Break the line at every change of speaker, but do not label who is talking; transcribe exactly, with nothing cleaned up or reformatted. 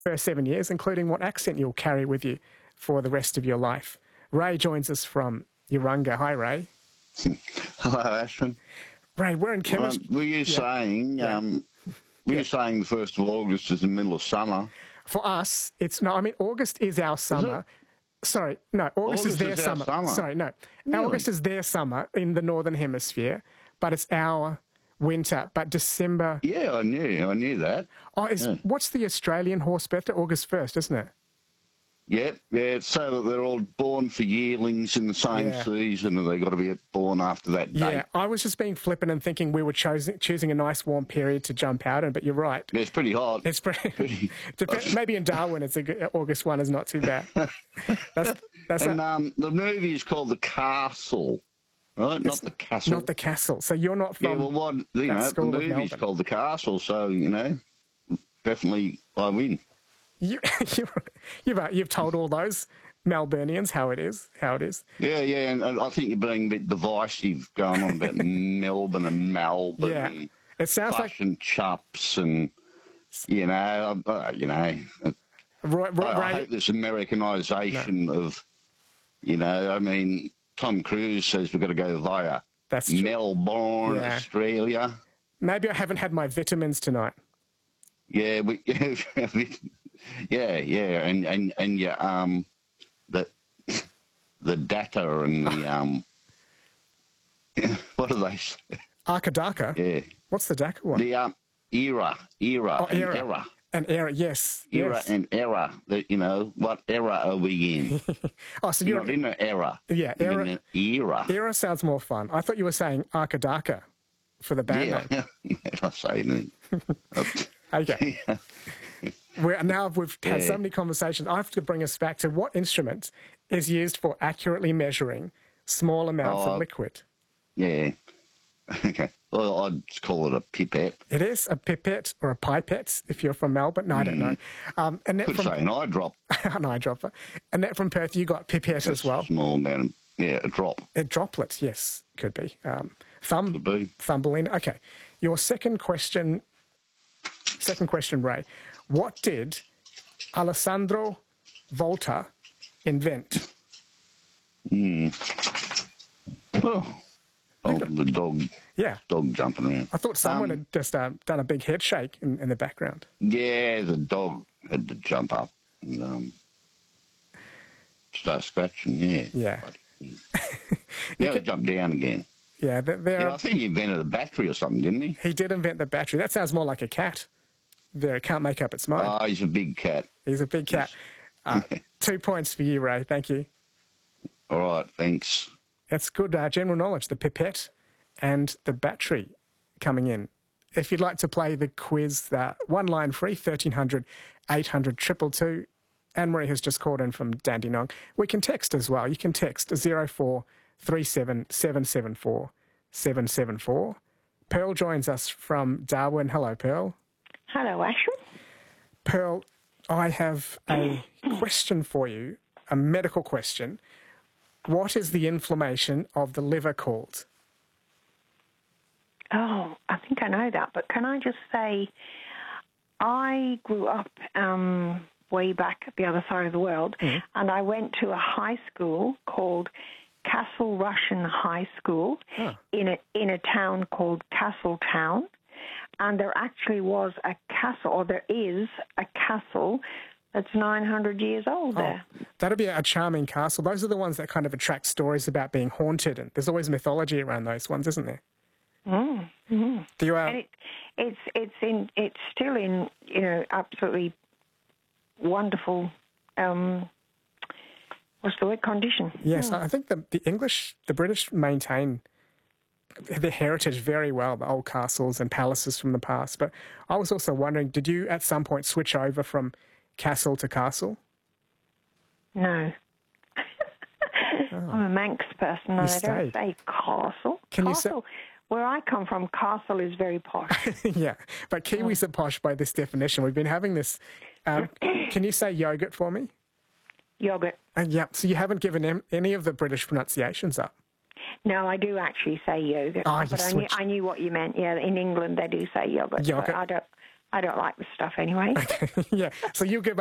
first seven years, including what accent you'll carry with you for the rest of your life. Ray joins us from Urunga. Hi, Ray.
Hello, Ashton.
Ray, we're in chemistry.
Um, were you
yeah.
saying,
yeah.
um, were
yeah.
you saying the first of August is the middle of summer?
For us, it's no, I mean, August is our summer. Is Sorry, no, August,
August
is their
is our
summer.
summer.
Sorry, no.
Really?
August is their summer in the Northern Hemisphere, but it's our winter. But December...
Yeah, I knew, I knew that.
Oh, is,
yeah.
What's the Australian horse birthday? August first, isn't it?
Yeah, yeah, it's so that they're all born for yearlings in the same
Yeah.
season and they've got to be born after that date.
Yeah, I was just being flippant and thinking we were choosing, choosing a nice warm period to jump out in, but you're right.
Yeah, it's pretty hot.
It's pretty...
pretty
Dep- maybe in Darwin, it's a good, August one is not too bad. That's, that's
and
a,
um, the movie is called The Castle, right? Not The Castle.
Not The Castle. So you're not from...
Yeah, well, what, you know, the
school of
movie's
Melbourne.
called The Castle, so, you know, definitely I win.
You, you, you've, uh, you've told all those Melburnians how it is, how it is.
Yeah, yeah, and I think you're being a bit divisive going on about Melbourne and Melbourne.
Yeah,
and
it sounds
flush
like...
and chops and, you know, uh, you know,
Roy, Roy,
I, I
Ray,
hope this Americanisation no. of, you know, I mean, Tom Cruise says we've got to go via
That's true.
Melbourne,
Yeah.
Australia.
Maybe I haven't had my vitamins tonight.
Yeah, we, yeah, yeah, and and and yeah, um, the the data and the um, what are they?
Arkadaka?
Yeah,
What's the D A C A one?
the um, era, era,
Oh,
and
era.
era,
An era, yes.
era
yes.
and era. The, you know, what era are we in?
Oh, so
You're
you're...
not in an era.
Yeah,
You're
era,
in an era.
era sounds more fun. I thought you were saying Arkadaka for the band
Yeah,
name.
yeah, I say anything.
Okay.
Yeah.
We're, now we've had
Yeah.
so many conversations. I have to bring us back to what instrument is used for accurately measuring small amounts
Oh,
of liquid.
Yeah. Okay. Well, I'd call it a pipette.
It is a pipette or a pipette if you're from Melbourne. No, I don't know. Um, Annette
Could
from
say an eye drop.
an eyedropper. Annette from Perth, you got pipette as well.
Small amount of, yeah, a drop.
A droplet, yes, could be. Um, thumb,
Could be.
Thumbelina. Okay. Your second question, second question, Ray. What did Alessandro Volta invent?
Hmm. Oh, oh the dog,
Yeah.
dog jumping around.
I thought someone
Um,
had just uh, done a big head shake in, in the background.
Yeah, the dog had to jump up and um, start scratching, yeah.
Yeah.
But, yeah. He had to jump down again.
Yeah, th- there.
Yeah, I think he invented a battery or something, didn't he?
He did invent the battery. That sounds more like a cat. There, it can't make up its mind.
Oh, he's a big cat.
He's a big cat. Uh, two points for you, Ray. Thank you.
All right, thanks.
That's good uh, general knowledge. The pipette and the battery coming in. If you'd like to play the quiz, uh, one line free, thirteen hundred, eight hundred, two two two. Anne-Marie has just called in from Dandenong. We can text as well. You can text zero four three seven seven seven four seven seven four. Pearl joins us from Darwin. Hello, Pearl.
Hello, Ashwin.
Pearl, I have a question for you, a medical question. What is the inflammation of the liver called?
Oh, I think I know that, but can I just say, I grew up um, way back at the other side of the world, mm-hmm. and I went to a high school called Castle Rushen High School
oh.
in a in a town called Castletown, and there actually was a castle, or there is a castle that's nine hundred years old there.
Oh, that'd be a charming castle. Those are the ones that kind of attract stories about being haunted, and there's always mythology around those ones, isn't there?
Mm, mm.
Do you, uh,
and it, it's it's in it's still in you know absolutely wonderful. Um, what's the word? Condition.
Yes,
mm.
I think the the English, the British maintain their heritage very well, the old castles and palaces from the past. But I was also wondering, did you at some point switch over from castle to castle?
No.
Oh.
I'm a Manx person, and I
stayed.
don't say castle.
Can
castle.
you say...
Where I come from, castle is very posh.
Yeah, but Kiwis are posh by this definition. We've been having this. Um, can you say yogurt for me?
Yogurt.
Uh, yeah, so you haven't given em- any of the British pronunciations up.
No, I do actually say yogurt.
Oh, you
but I knew,
switched.
I knew what you meant. Yeah, in England they do say yogurt.
Yogurt.
But I don't. I don't like the stuff anyway.
Yeah, so you give